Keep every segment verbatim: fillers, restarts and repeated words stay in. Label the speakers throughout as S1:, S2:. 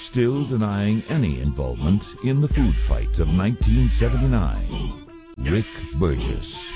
S1: still denying any involvement in the food fight of nineteen seventy-nine. Rick Burgess.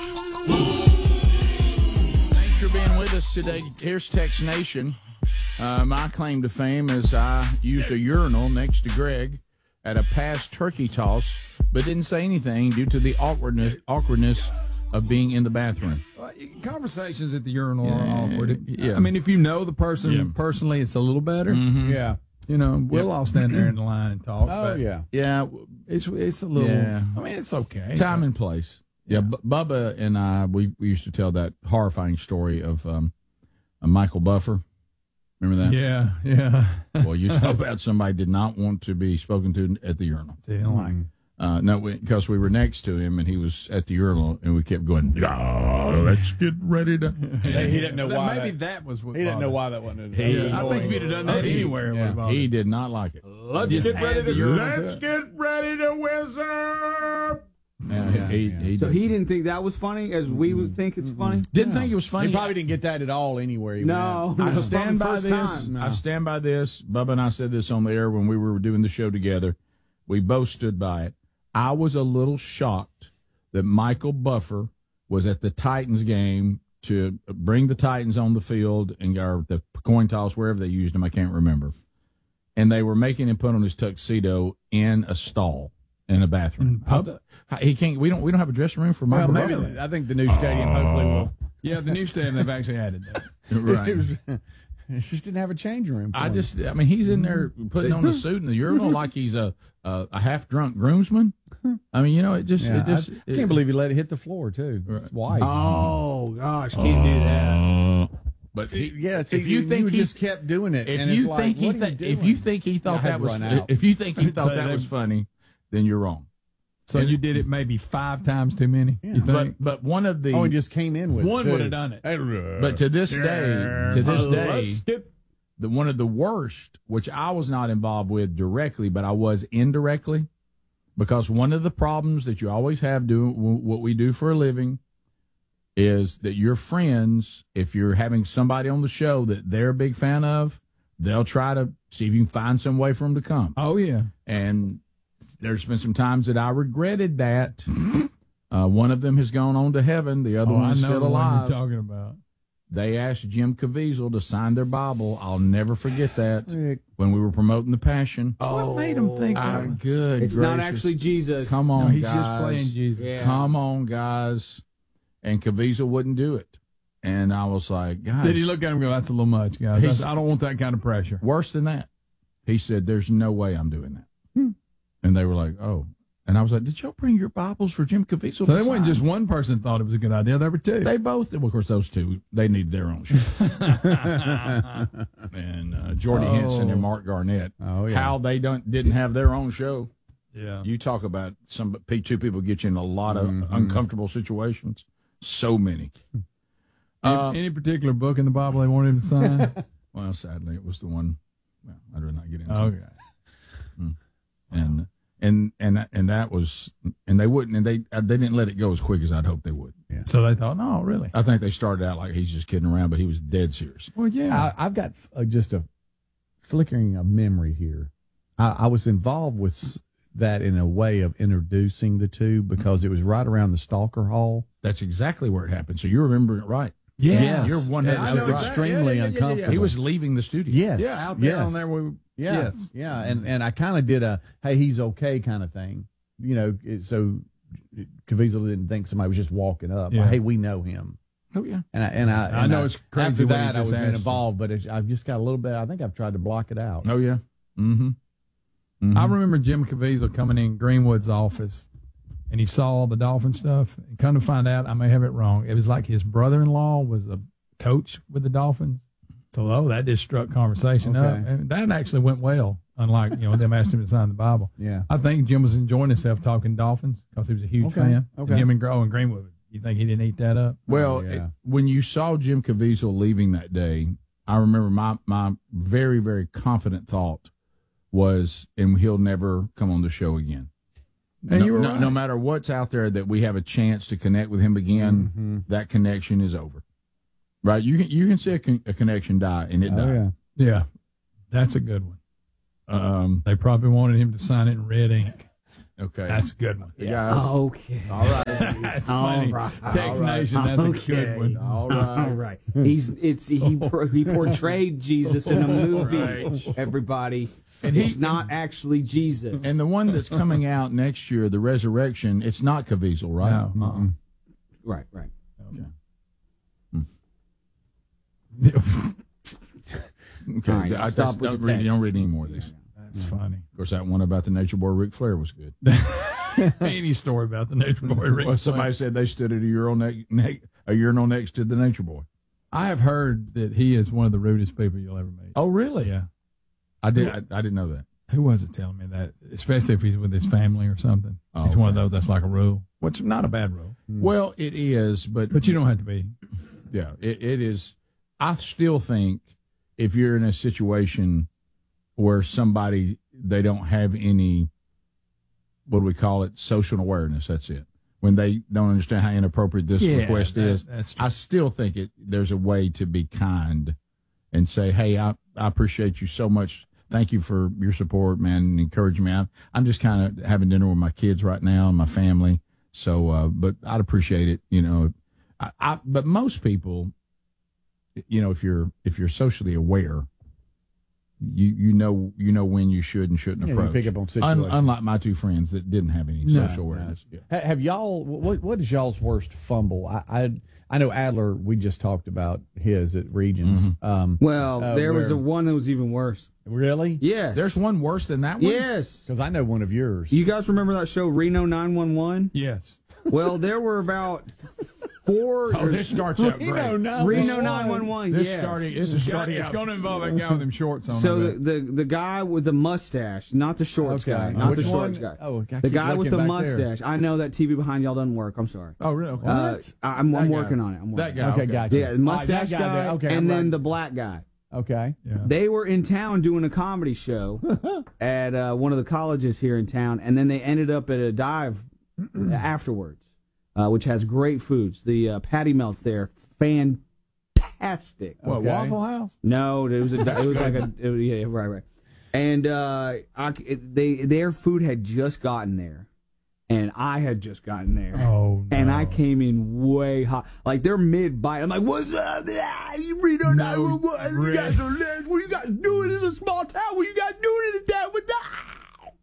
S2: Thanks for being with us today. Here's Tex Nation. Uh, my claim to fame is I used a urinal next to Greg at a past turkey toss, but didn't say anything due to the awkwardness awkwardness of being in the bathroom.
S3: Uh, conversations at the urinal
S2: Yeah,
S3: are awkward.
S2: yeah.
S3: I mean, if you know the person
S2: Yeah.
S3: personally, it's a little better.
S2: Mm-hmm.
S4: Yeah.
S3: You know, we'll
S2: Yep.
S3: all stand there in the line and talk.
S4: Oh,
S3: but
S4: yeah.
S2: Yeah,
S3: It's it's a little.
S2: Yeah.
S3: I mean, it's okay.
S2: time and place. Yeah, B- Bubba and I, we, we used to tell that horrifying story of um, uh, Michael Buffer. Remember that?
S3: Yeah, yeah.
S2: Well, you talk about somebody did not want to be spoken to at the urinal.
S3: They don't like.
S2: Uh, no, because we, we were next to him and he was at the urinal and we kept going, "Ah, let's get ready to.
S4: He didn't know why.
S3: Maybe
S4: that,
S3: that was what.
S4: he didn't know
S3: bothered
S4: why that wasn't.
S2: He-
S4: that was
S3: him. I think
S4: annoying.
S3: if he'd have done that
S2: He-
S3: anywhere, it
S4: yeah.
S3: would have
S2: He did not like it.
S3: Let's get ready to
S2: Let's get ready to whistle. Yeah,
S4: Yeah,
S2: he,
S4: yeah.
S2: he
S5: So
S2: did.
S5: he didn't think that was funny, as we would think it's funny.
S2: didn't think it was funny.
S4: He probably didn't get that at all anywhere. He
S5: No,
S4: went.
S2: I
S5: no,
S2: stand by
S5: first
S2: this.
S5: time.
S2: I stand by this. Bubba and I said this on the air when we were doing the show together. We both stood by it. I was a little shocked that Michael Buffer was at the Titans game to bring the Titans on the field and or the coin toss, wherever they used him. I can't remember. And they were making him put on his tuxedo in a stall in a bathroom.
S3: In public?
S2: How- He can't. We don't. We don't have a dressing room for
S4: Well,
S2: Michael
S4: maybe
S2: Buffer.
S4: I think the new stadium hopefully will.
S3: Yeah, the new stadium they've actually added that.
S2: Right.
S4: It, was, it just didn't have a change room. for
S2: I
S4: him.
S2: just, I mean, he's in there putting on a suit in the urinal like he's a a, a half drunk groomsman. I mean, you know, it just,
S4: Yeah,
S2: it just,
S4: I
S2: it,
S4: can't believe he let it hit the floor too. It's white.
S5: Oh gosh, can't do that.
S2: But he,
S4: yeah, see,
S2: if you
S4: you,
S2: think he,
S4: just kept doing it,
S2: if
S4: and
S2: you
S4: it's like,
S2: think he,
S4: what are
S2: th-
S4: you
S2: if
S4: doing?
S2: you think he thought
S4: I had
S2: that
S4: to
S2: was,
S4: run out.
S2: if you think he thought
S3: So
S2: that
S3: they-
S2: was funny, then you're wrong.
S3: So you did it maybe five times too many.
S4: Yeah.
S3: You
S2: But
S3: think?
S2: but one of the
S4: Oh, and just came in with
S3: One
S4: it,
S3: would
S4: too.
S3: have done it.
S2: but to this day, to this day,
S3: Let's get-
S2: the one of the worst, which I was not involved with directly, but I was indirectly, because one of the problems that you always have doing w- what we do for a living is that your friends, if you're having somebody on the show that they're a big fan of, they'll try to see if you can find some way for them to come.
S3: Oh yeah.
S2: And there's been some times that I regretted that. Uh, one of them has gone on to heaven. The other
S3: Oh,
S2: one
S3: I
S2: is
S3: know
S2: still
S3: the one
S2: alive.
S3: you're talking about.
S2: They asked Jim Caviezel to sign their Bible. I'll never forget that.
S4: Rick.
S2: When we were promoting the Passion.
S3: What made him think
S2: Ah,
S3: that?
S2: good
S5: It's
S2: gracious.
S5: not actually Jesus.
S2: Come on,
S3: No, he's
S2: guys.
S3: just playing Jesus.
S5: Yeah.
S2: Come on, guys. And Caviezel wouldn't do it. And I was like, guys.
S3: Did he look at him and go, that's a little much, guys.
S2: He's-
S3: That's- I don't want that kind of pressure.
S2: Worse than that. He said, there's no way I'm doing that.
S3: Hmm.
S2: And they were like, oh. And I was like, did y'all bring your Bibles for Jim Caviezel?
S3: So
S2: to
S3: they wasn't
S2: sign?
S3: just one person thought it was a good idea. There were two.
S2: They both, well, of course, those two, they need their own show. and uh, Jordy
S3: Oh.
S2: Henson and Mark Garnett.
S4: Oh, yeah.
S2: How they don't didn't have their own show.
S3: yeah.
S2: You talk about some two people get you in a lot of
S4: Mhm.
S2: uncomfortable situations. So many.
S3: Any,
S2: Uh,
S3: any particular book in the Bible they wanted him to sign?
S2: well, sadly, it was the one. Well, I'd rather not get into.
S3: Okay.
S2: And and and and that was, and they wouldn't, and they they didn't let it go as quick as I'd hoped they would.
S3: So they thought, no, really?
S2: I think they started out like he's just kidding around, but he was dead serious.
S3: Well, yeah.
S4: I, I've got uh, just a flickering of memory here. I, I was involved with s- that in a way of introducing the two because it was right around the Stalker Hall.
S2: That's exactly where it happened. So you're remembering it right.
S3: yeah.
S2: You're one
S4: And
S2: hundred.
S4: I was extremely uncomfortable.
S2: He was leaving the studio.
S4: Yes.
S3: Yeah, out there
S4: yes.
S3: on there. We,
S4: Yeah.
S3: Yes.
S4: Yeah. And, and I kind of did a, hey, he's okay kind of thing. You know, it, so Caviezel didn't think somebody was just walking up.
S3: Yeah.
S4: Hey, we know him.
S2: Oh yeah.
S4: And I, and I,
S3: I
S4: and
S3: know it's crazy
S4: After
S3: what he
S4: that, I
S3: just
S4: was
S3: asked you.
S4: involved, but it's, I've just got a little bit, I think I've tried to block it out.
S2: Oh yeah. Mm-hmm. mm-hmm.
S3: I remember Jim Caviezel coming in Greenwood's office, and he saw all the Dolphin stuff. And come to find out, I may have it wrong. It was like his brother-in-law was a coach with the Dolphins. So, oh, that just struck conversation up.
S4: Okay.
S3: And that actually went well, unlike, you know, them asking him to sign the Bible.
S4: Yeah.
S3: I think Jim was enjoying himself talking Dolphins because he was a huge
S4: Okay.
S3: fan.
S4: Okay.
S3: And him and Grow and Greenwood. You think he didn't eat that up?
S2: Well,
S4: Oh, yeah.
S2: it- when you saw Jim Caviezel leaving that day, I remember my my very very confident thought was, and he'll never come on the show again.
S3: And
S2: no,
S3: you were
S2: no,
S3: right.
S2: no matter what's out there that we have a chance to connect with him again,
S4: Mm-hmm.
S2: that connection is over. Right? You can you can see a, con- a connection die, and it
S4: Oh,
S2: died.
S4: yeah.
S3: Yeah. That's a good one.
S2: Um,
S3: They probably wanted him to sign it in red ink.
S2: okay.
S3: That's a good one.
S2: the guys.
S5: Okay.
S2: All right.
S3: That's
S5: All
S3: funny.
S5: right.
S3: Tex
S2: All right.
S3: Nation, that's a
S5: Okay.
S3: good one.
S2: All right.
S5: All right. He's it's he por- he portrayed Jesus in a movie.
S2: Right.
S5: Everybody,
S2: And
S5: and
S2: he-
S5: he's not actually Jesus.
S2: And the one that's coming out next year, the Resurrection, it's not Caviezel, right?
S3: No, uh-uh.
S5: right, right.
S2: Okay.
S5: All right,
S2: I,
S5: stop
S2: just
S5: with
S2: don't
S5: the
S2: read,
S5: text.
S2: don't read any more of these.
S3: That's funny.
S2: Of course, that one about the Nature Boy Ric Flair was good.
S3: Any story about the Nature Boy? Ric
S2: Well,
S3: Flair.
S2: somebody said they stood at a urinal, ne- ne- a urinal next to the Nature Boy.
S3: I have heard that he is one of the rudest people you'll ever meet.
S2: Oh, really?
S3: Yeah.
S2: I did. I, I didn't know that.
S3: Who was it telling me that? Especially if he's with his family or something.
S2: Oh,
S3: it's one of
S2: okay.
S3: those that's like a rule, which is not a bad rule.
S2: Well, it is, but
S3: But you don't have to be.
S2: yeah, it, it is. I still think if you're in a situation where somebody they don't have any, what do we call it, social awareness. That's it. When they don't understand how inappropriate this
S3: Yeah,
S2: request
S3: that-
S2: is,
S3: that's true.
S2: I still think it. There's a way to be kind and say, "Hey, I, I appreciate you so much. Thank you for your support, man, and encouraging me. I'm, I'm just kind of having dinner with my kids right now and my family. So, uh, but I'd appreciate it, you know. I, I, but most people, you know, if you're if you're socially aware, you you know you know when you should and shouldn't
S4: Yeah, you
S2: approach.
S4: pick up on
S2: Un,
S4: situations.
S2: unlike my two friends that didn't have any
S3: No,
S2: social awareness. Yeah.
S4: Ha- Have y'all? What What is y'all's worst fumble? I I, I know Adler. We just talked about his at Regions. Um,
S5: Well,
S4: uh,
S5: there was
S4: where-
S5: a one that was even worse.
S4: really?
S5: Yes.
S2: There's one worse than that one.
S5: Yes.
S4: Because I know one of yours.
S5: You guys remember that show Reno nine one one?
S3: Yes.
S5: Well, there were about four.
S2: Oh, this starts out great.
S5: Reno nine one one.
S2: This
S5: yes.
S2: starting. This is starting.
S3: It's
S2: out-
S3: going to involve that guy with them shorts on.
S5: So
S3: I
S5: the,
S3: bet.
S5: the the guy with the mustache, not the shorts
S4: Okay.
S5: guy, not
S4: Which
S5: the shorts
S4: one?
S5: guy.
S4: Oh, I
S5: the
S4: keep
S5: guy with the
S4: looking back there.
S5: mustache. I know that T V behind y'all doesn't work. I'm sorry.
S2: Oh, really? Okay.
S5: Uh, I- I'm, I'm
S2: That guy.
S5: working on it. I'm working
S2: That guy.
S5: on
S4: Okay,
S2: okay.
S4: gotcha.
S5: it. Yeah, the mustache
S4: All right, that
S5: guy,
S4: there. Okay,
S5: and
S4: I'm
S5: then
S4: right.
S5: the black guy.
S4: Okay.
S3: yeah.
S5: They were in town doing a comedy show at uh, one of the colleges here in town, and then they ended up at a dive afterwards, uh, which has great foods. The uh, patty melts there, fantastic.
S3: What,
S4: Okay.
S3: Waffle House?
S5: No, it was a, it was like a it was, yeah, right, right. And uh, I, it, they their food had just gotten there, and I had just gotten there.
S3: Oh, no.
S5: And I came in way hot. Like, they're mid-bite. I'm like, what's up? Ah, you read on that?
S3: No,
S5: What, what, you
S3: Rick.
S5: guys are there? What you guys doing? This is a small town. What you guys doing in the town with that?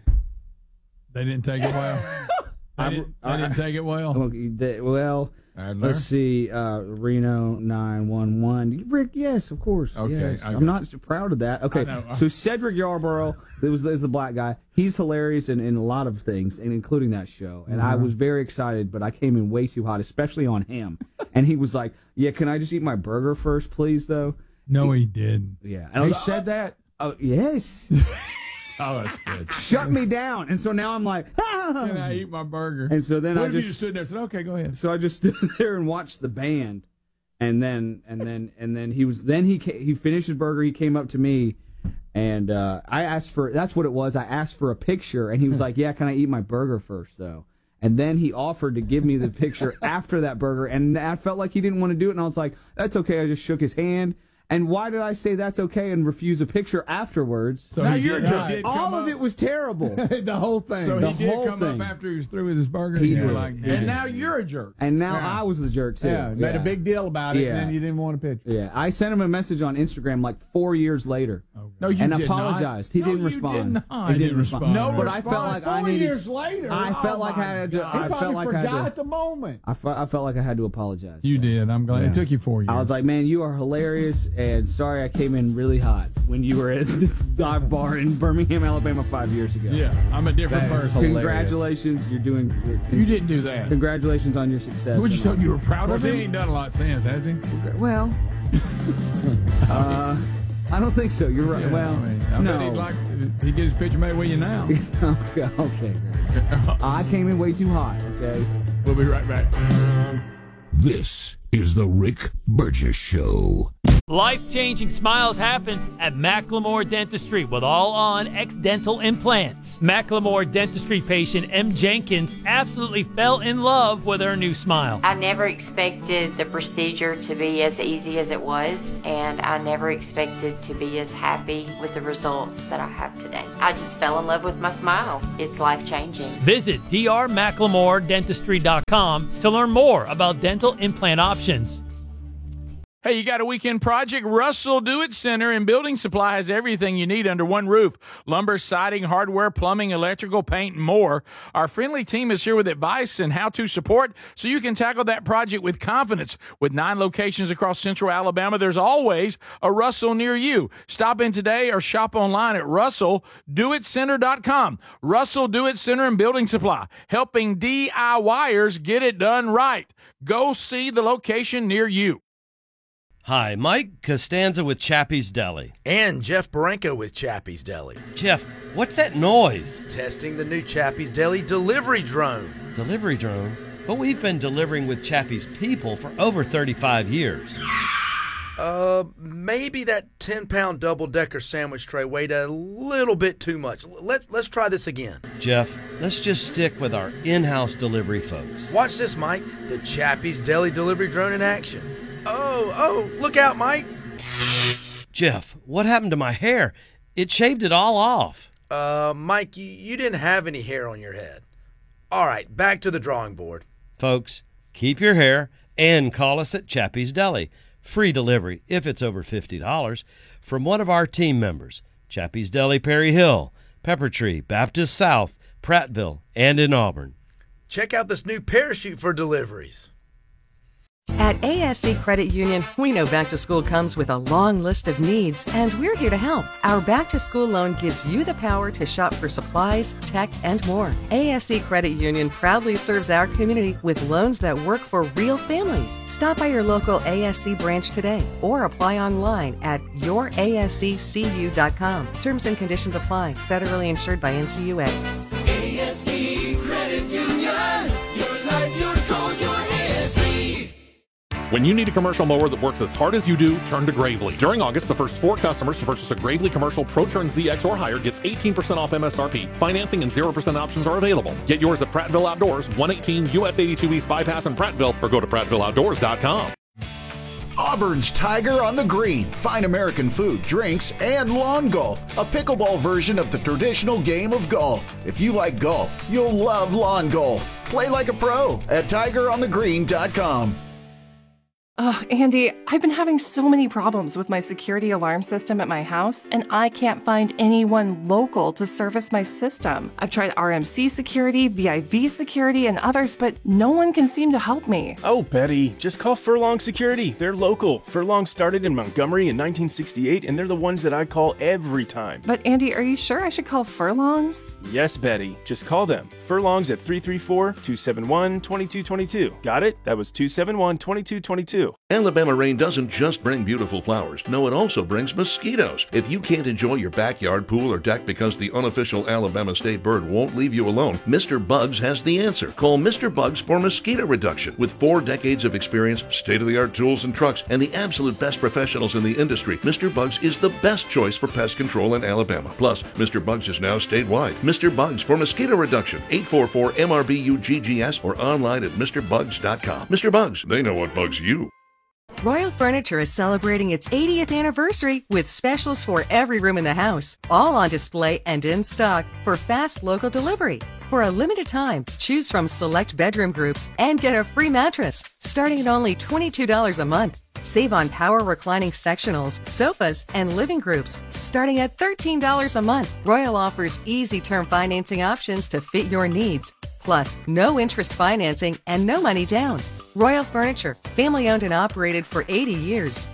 S3: They didn't take it well. They,
S5: I-
S3: didn't, they
S5: I-
S3: didn't take it well.
S5: Okay, they- well,
S2: Adler?
S5: let's see. Uh, Reno nine one one. Rick, yes, of course.
S2: Okay,
S5: yes.
S2: I
S5: I'm
S2: got
S5: not so proud of that. Okay,
S3: I know.
S5: so Cedric Yarborough, there was, there's the black guy. He's hilarious in, in a lot of things, and including that show. And I was very excited, but I came in way too hot, especially on him. And he was like, "Yeah, can I just eat my burger first, please, though?"
S3: No, he didn't.
S5: Yeah. And I
S2: He
S5: was like,
S2: said that.
S5: "Oh, yes."
S3: Oh, that's good.
S5: Shut me down. And so now I'm like, ah.
S3: Can I eat my burger?
S5: And so then
S3: what
S5: I
S3: if you
S5: just
S3: just stood there and said, okay, go ahead.
S5: so I just stood there and watched the band, and then and then and then he was then he ca- he finished his burger. He came up to me, and uh, I asked for that's what it was. I asked for a picture, and he was like, "Yeah, can I eat my burger first, though?" And then he offered to give me the picture after that burger, and I felt like he didn't want to do it, and I was like, "That's okay." I just shook his hand. And why did I say that's okay and refuse a picture afterwards?
S3: So
S2: Now
S3: he
S2: you're
S3: did,
S2: a
S3: he
S2: jerk.
S3: did
S5: All
S3: come
S5: of
S3: up-
S5: it was terrible.
S4: the whole thing.
S3: So
S5: the
S3: he did
S5: whole
S3: come
S5: thing.
S3: up after he was through with his burger.
S5: He
S3: and you were
S5: did.
S3: like,
S5: Yeah.
S2: And now you're a jerk.
S5: And now
S3: Yeah.
S5: I was the jerk too.
S4: yeah, made a big deal about it,
S5: Yeah.
S4: and then you didn't want a picture.
S5: Yeah, I sent him a message on Instagram like four years later.
S2: No, you
S5: and
S2: did
S5: apologized.
S2: Not.
S5: He
S2: No,
S5: didn't
S2: you
S5: respond.
S2: Did not.
S5: He didn't
S3: didn't
S5: respond.
S3: respond.
S2: No,
S5: but I felt like I
S4: Four
S5: needed.
S4: years later.
S5: I felt
S4: Oh,
S5: like
S4: my
S5: I had to.
S4: God.
S5: I
S4: He
S5: felt
S4: probably
S5: like I
S4: forgot
S5: had
S4: at
S5: to.
S4: the moment.
S5: I felt, I felt like I had to apologize.
S3: You
S5: So,
S3: did. I'm glad
S4: Yeah.
S3: it took you four years.
S5: I was like, man, you are hilarious, and sorry I came in really hot when you were at this dive bar in Birmingham, Alabama, five years ago.
S3: yeah, I'm a different
S4: That is
S3: person.
S4: hilarious.
S5: Congratulations, you're doing. You're,
S2: You didn't do that.
S5: Congratulations on your success.
S2: Would you
S5: and
S2: tell
S5: all.
S2: you were proud
S3: Well,
S2: of
S3: he
S2: him?
S3: ain't done a lot since, has he?
S5: Well, uh, I don't think so. You're right.
S3: Yeah,
S5: well,
S3: I, mean, I
S5: no.
S3: bet he'd like he get his picture made with you now.
S5: okay, okay. I came in way too hot. Okay.
S3: We'll be right back.
S1: This is The Rick Burgess Show.
S6: Life-changing smiles happen at Macklemore Dentistry with all-on-X dental implants. Macklemore Dentistry patient M. Jenkins absolutely fell in love with her new smile.
S7: I never expected the procedure to be as easy as it was, and I never expected to be as happy with the results that I have today. I just fell in love with my smile. It's life-changing.
S6: Visit d r macklemore dentistry dot com to learn more about dental implant options.
S2: Hey, you got a weekend project? Russell Do-It Center and Building Supply has everything you need under one roof. Lumber, siding, hardware, plumbing, electrical, paint, and more. Our friendly team is here with advice and how-to support so you can tackle that project with confidence. With nine locations across central Alabama, there's always a Russell near you. Stop in today or shop online at russell do it center dot com. Russell Do-It Center and Building Supply, helping DIYers get it done right. Go see the location near you.
S8: Hi, Mike Costanza with Chappie's Deli.
S9: And Jeff Baranko with Chappie's Deli.
S8: Jeff, what's that noise?
S9: Testing the new Chappie's Deli delivery drone.
S8: Delivery drone? But we've been delivering with Chappie's people for over thirty-five years.
S9: Uh, maybe that ten-pound double-decker sandwich tray weighed a little bit too much. Let's, let's try this again.
S8: Jeff, let's just stick with our in-house delivery folks.
S9: Watch this, Mike. The Chappie's Deli delivery drone in action. Oh, oh, look out, Mike.
S8: Jeff, what happened to my hair? It shaved it all off.
S9: Uh, Mike, you, you didn't have any hair on your head. All right, back to the drawing board.
S8: Folks, keep your hair and call us at Chappie's Deli. Free delivery, if it's over fifty dollars, from one of our team members. Chappie's Deli, Perry Hill, Pepper Tree, Baptist South, Prattville, and in Auburn.
S9: Check out this new parachute for deliveries.
S10: At A S C Credit Union, we know back to school comes with a long list of needs, and we're here to help. Our back to school loan gives you the power to shop for supplies, tech, and more. A S C Credit Union proudly serves our community with loans that work for real families. Stop by your local A S C branch today or apply online at your a s c c u dot com. Terms and conditions apply. Federally insured by N C U A.
S11: A S C Credit Union. Your life, your cause, your A S C.
S12: When you need a commercial mower that works as hard as you do, turn to Gravely. During August, the first four customers to purchase a Gravely Commercial ProTurn Z X or higher gets eighteen percent off M S R P. Financing and zero percent options are available. Get yours at Prattville Outdoors, one eighteen U S eighty-two East Bypass in Prattville, or go to prattville outdoors dot com.
S13: Auburn's Tiger on the Green. Fine American food, drinks, and lawn golf. A pickleball version of the traditional game of golf. If you like golf, you'll love lawn golf. Play like a pro at tiger on the green dot com.
S14: Oh, Andy, I've been having so many problems with my security alarm system at my house, and I can't find anyone local to service my system. I've tried R M C Security, V I V Security, and others, but no one can seem to help me.
S15: Oh, Betty, just call Furlong Security. They're local. Furlong started in Montgomery in nineteen sixty-eight, and they're the ones that I call every time.
S14: But Andy, are you sure I should call Furlongs?
S15: Yes, Betty. Just call them. Furlongs at three three four, two seven one, two two two two. Got it? That was two seven one, two two two two.
S16: Alabama rain doesn't just bring beautiful flowers. No, it also brings mosquitoes. If you can't enjoy your backyard, pool, or deck because the unofficial Alabama state bird won't leave you alone, Mister Bugs has the answer. Call Mister Bugs for mosquito reduction. With four decades of experience, state-of-the-art tools and trucks, and the absolute best professionals in the industry, Mister Bugs is the best choice for pest control in Alabama. Plus, Mister Bugs is now statewide. Mister Bugs for mosquito reduction. eight four four M R B U G G S or online at Mr Bugs dot com. Mister Bugs, they know what bugs you.
S10: Royal Furniture is celebrating its eightieth anniversary with specials for every room in the house, all on display and in stock for fast local delivery. For a limited time, choose from select bedroom groups and get a free mattress starting at only twenty-two dollars a month. Save on power reclining sectionals, sofas, and living groups starting at thirteen dollars a month. Royal offers easy term financing options to fit your needs. Plus, no interest financing and no money down. Royal Furniture, family owned and operated for eighty years.